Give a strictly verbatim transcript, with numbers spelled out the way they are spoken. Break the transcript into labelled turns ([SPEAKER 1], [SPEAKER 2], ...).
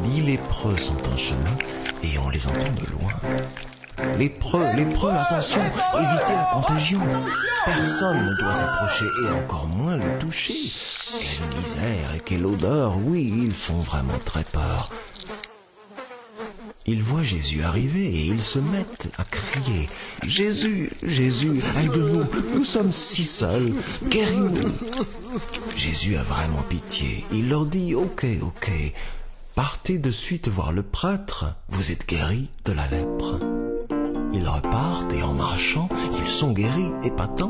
[SPEAKER 1] dix lépreux sont en chemin et on les entend de loin. Lépreux, lépreux, attention, évitez la contagion. Personne ne doit s'approcher et encore moins le toucher. Quelle misère et quelle odeur, oui, ils font vraiment très peur. Ils voient Jésus arriver et ils se mettent à crier « Jésus, Jésus, aide-nous, nous sommes si seuls, guéris-nous » Jésus a vraiment pitié. Il leur dit « Ok, ok, partez de suite voir le prêtre, vous êtes guéris de la lèpre. » Ils repartent et en marchant, ils sont guéris, épatants.